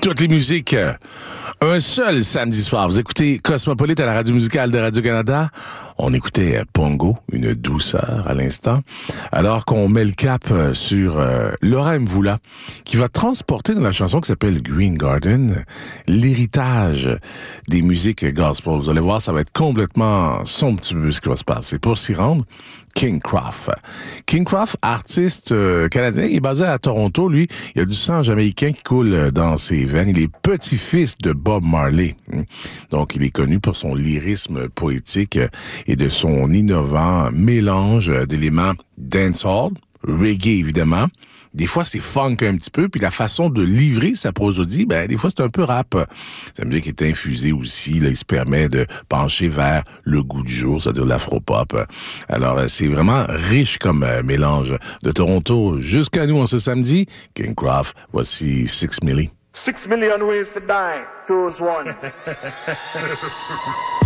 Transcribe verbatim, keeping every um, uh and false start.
Toutes les musiques, euh, un seul samedi soir. Vous écoutez Cosmopolite à la radio musicale de Radio-Canada. On écoutait euh, Pongo, une douceur à l'instant, alors qu'on met le cap euh, sur euh, Laura Mvula, qui va transporter dans la chanson qui s'appelle Green Garden l'héritage des musiques gospel. Vous allez voir, ça va être complètement somptueux ce qui va se passer. Pour s'y rendre, King Croft. King Croft, artiste euh, canadien, il est basé à Toronto, lui. Il y a du sang jamaïcain qui coule dans ses veines. Il est petit-fils de Bob Marley. Donc, il est connu pour son lyrisme poétique et de son innovant mélange d'éléments dancehall, reggae évidemment. Des fois, c'est funk un petit peu, puis la façon de livrer sa prosodie, ben des fois, c'est un peu rap. Sa musique est infusée aussi, là, il se permet de pencher vers le goût du jour, c'est-à-dire l'afro-pop. Alors, c'est vraiment riche comme euh, mélange. De Toronto jusqu'à nous en ce samedi, King Croft, voici Six Milli. Six million ways to die, choose one.